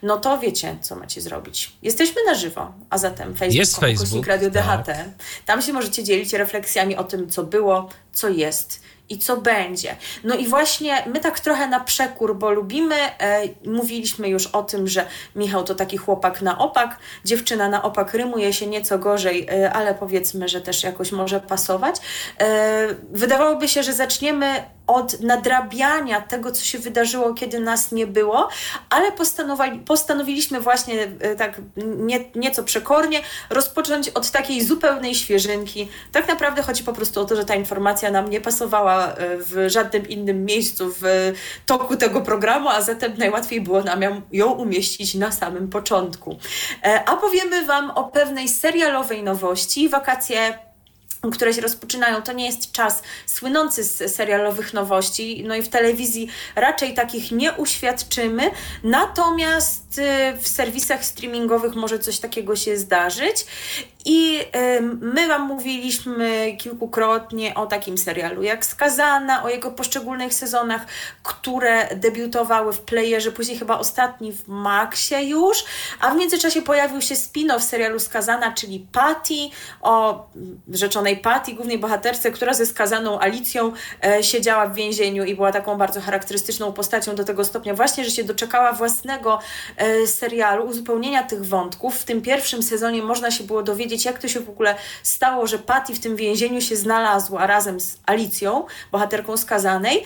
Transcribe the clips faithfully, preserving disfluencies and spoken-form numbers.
no to wiecie, co macie zrobić. Jesteśmy na żywo, a zatem Facebook, jest Facebook, Radio D H T. tak. Tam się możecie dzielić refleksjami o tym, co było, co jest i co będzie. No i właśnie my tak trochę na przekór, bo lubimy, e, mówiliśmy już o tym, że Michał to taki chłopak na opak, dziewczyna na opak rymuje się nieco gorzej, e, ale powiedzmy, że też jakoś może pasować. E, wydawałoby się, że zaczniemy od nadrabiania tego, co się wydarzyło, kiedy nas nie było, ale postanowili, postanowiliśmy właśnie e, tak nie, nieco przekornie rozpocząć od takiej zupełnej świeżynki. Tak naprawdę chodzi po prostu o to, że ta informacja nam nie pasowała w żadnym innym miejscu w toku tego programu, a zatem najłatwiej było nam ją umieścić na samym początku. A powiemy Wam o pewnej serialowej nowości. Wakacje, które się rozpoczynają, to nie jest czas słynący z serialowych nowości, no i w telewizji raczej takich nie uświadczymy, natomiast w serwisach streamingowych może coś takiego się zdarzyć. I y, my Wam mówiliśmy kilkukrotnie o takim serialu jak Skazana, o jego poszczególnych sezonach, które debiutowały w playerze, później chyba ostatni w Maxie już, a w międzyczasie pojawił się spin-off serialu Skazana, czyli Patty, o rzeczonej Patty, głównej bohaterce, która ze skazaną Alicją e, siedziała w więzieniu i była taką bardzo charakterystyczną postacią do tego stopnia właśnie, że się doczekała własnego e, serialu, uzupełnienia tych wątków. W tym pierwszym sezonie można się było dowiedzieć, jak to się w ogóle stało, że Patty w tym więzieniu się znalazła razem z Alicją, bohaterką Skazanej.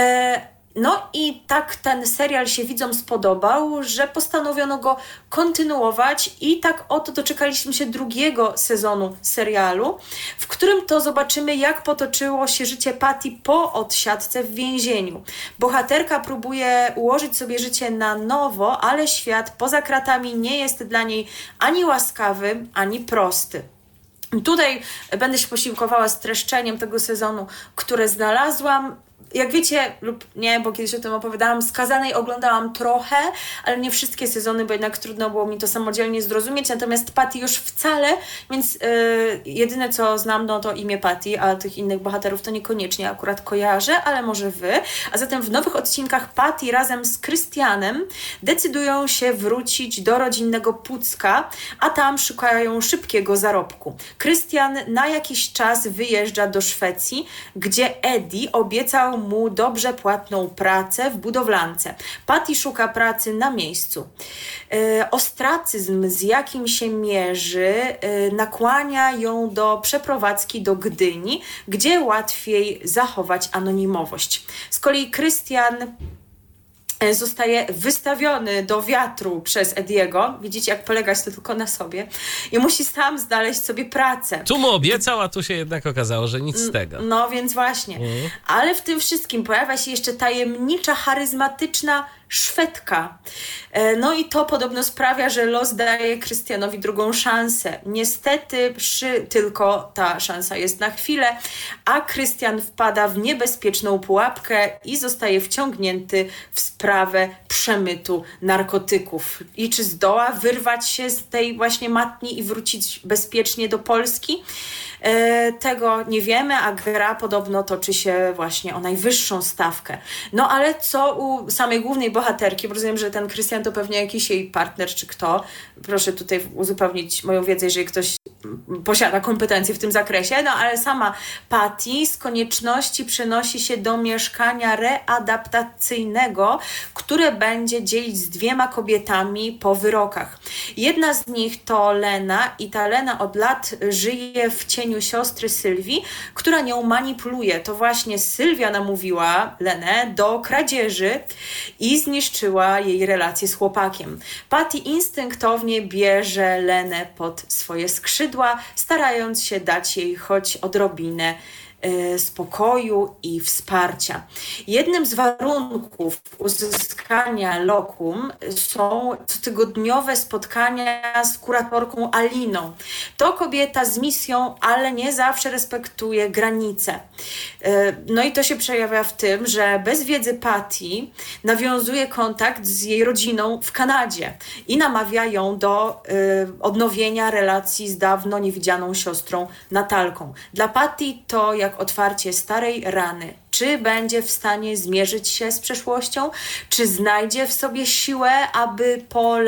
No i tak ten serial się widzom spodobał, że postanowiono go kontynuować i tak oto doczekaliśmy się drugiego sezonu serialu, w którym to zobaczymy, jak potoczyło się życie Patty po odsiadce w więzieniu. Bohaterka próbuje ułożyć sobie życie na nowo, ale świat poza kratami nie jest dla niej ani łaskawy, ani prosty. Tutaj będę się posiłkowała streszczeniem tego sezonu, które znalazłam. Jak wiecie, lub nie, bo kiedyś o tym opowiadałam, Skazanej oglądałam trochę, ale nie wszystkie sezony, bo jednak trudno było mi to samodzielnie zrozumieć, natomiast Patty już wcale, więc yy, jedyne co znam, no to imię Patty, a tych innych bohaterów to niekoniecznie akurat kojarzę, ale może wy. A zatem w nowych odcinkach Patty razem z Krystianem decydują się wrócić do rodzinnego Pucka, a tam szukają szybkiego zarobku. Krystian na jakiś czas wyjeżdża do Szwecji, gdzie Eddie obiecał mu dobrze płatną pracę w budowlance. Patty szuka pracy na miejscu. E, ostracyzm, z jakim się mierzy, e, nakłania ją do przeprowadzki do Gdyni, gdzie łatwiej zachować anonimowość. Z kolei Krystian zostaje wystawiony do wiatru przez Ediego. Widzicie, jak polegać to tylko na sobie. I musi sam znaleźć sobie pracę. Tu mu obiecał, a tu się jednak okazało, że nic z tego. No więc właśnie. Mm. Ale w tym wszystkim pojawia się jeszcze tajemnicza, charyzmatyczna Szwedka. No i to podobno sprawia, że los daje Krystianowi drugą szansę. Niestety przy, tylko ta szansa jest na chwilę, a Krystian wpada w niebezpieczną pułapkę i zostaje wciągnięty w sprawę przemytu narkotyków. I czy zdoła wyrwać się z tej właśnie matni i wrócić bezpiecznie do Polski? E, tego nie wiemy, a gra podobno toczy się właśnie o najwyższą stawkę. No ale co u samej głównej bohaterki, bo rozumiem, że ten Krystian to pewnie jakiś jej partner czy kto. Proszę tutaj uzupełnić moją wiedzę, jeżeli ktoś posiada kompetencje w tym zakresie, no ale sama Patty z konieczności przenosi się do mieszkania readaptacyjnego, które będzie dzielić z dwiema kobietami po wyrokach. Jedna z nich to Lena i ta Lena od lat żyje w cieniu siostry Sylwii, która nią manipuluje. To właśnie Sylwia namówiła Lenę do kradzieży i zniszczyła jej relację z chłopakiem. Patty instynktownie bierze Lenę pod swoje skrzydła, starając się dać jej choć odrobinę spokoju i wsparcia. Jednym z warunków uzyskania lokum są cotygodniowe spotkania z kuratorką Aliną. To kobieta z misją, ale nie zawsze respektuje granice. No i to się przejawia w tym, że bez wiedzy Patty nawiązuje kontakt z jej rodziną w Kanadzie i namawia ją do odnowienia relacji z dawno niewidzianą siostrą Natalką. Dla Patty to jak otwarcie starej rany. Czy będzie w stanie zmierzyć się z przeszłością? Czy znajdzie w sobie siłę, aby po